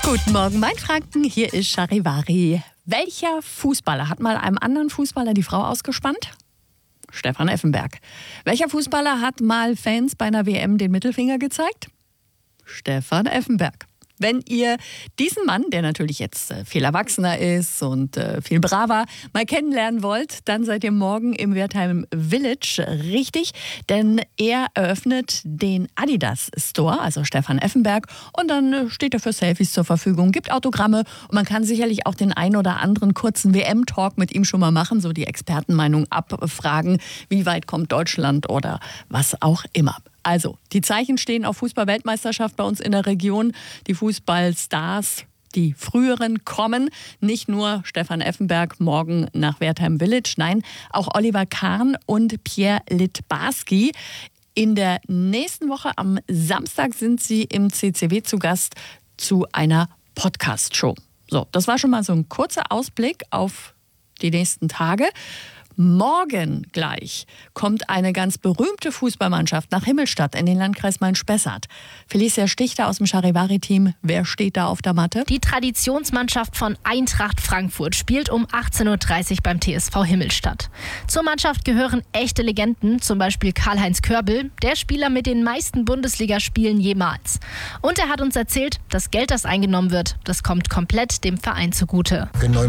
Guten Morgen, mein Franken, hier ist Charivari. Welcher Fußballer hat mal einem anderen Fußballer die Frau ausgespannt? Stefan Effenberg. Welcher Fußballer hat mal Fans bei einer WM den Mittelfinger gezeigt? Stefan Effenberg. Wenn ihr diesen Mann, der natürlich jetzt viel erwachsener ist und viel braver, mal kennenlernen wollt, dann seid ihr morgen im Wertheim Village richtig, denn er eröffnet den Adidas Store, also Stefan Effenberg, und dann steht er für Selfies zur Verfügung, gibt Autogramme und man kann sicherlich auch den ein oder anderen kurzen WM-Talk mit ihm schon mal machen, so die Expertenmeinung abfragen, wie weit kommt Deutschland oder was auch immer. Also, die Zeichen stehen auf Fußball-Weltmeisterschaft bei uns in der Region. Die Fußballstars, die früheren, kommen. Nicht nur Stefan Effenberg morgen nach Wertheim Village, nein, auch Oliver Kahn und Pierre Littbarski. In der nächsten Woche am Samstag sind sie im CCW zu Gast zu einer Podcast-Show. So, das war schon mal so ein kurzer Ausblick auf die nächsten Tage. Morgen gleich kommt eine ganz berühmte Fußballmannschaft nach Himmelstadt in den Landkreis Main-Spessart. Felicia Stichter aus dem Charivari-Team, wer steht da auf der Matte? Die Traditionsmannschaft von Eintracht Frankfurt spielt um 18.30 Uhr beim TSV Himmelstadt. Zur Mannschaft gehören echte Legenden, zum Beispiel Karl-Heinz Körbel, der Spieler mit den meisten Bundesligaspielen jemals. Und er hat uns erzählt, das Geld, das eingenommen wird, das kommt komplett dem Verein zugute.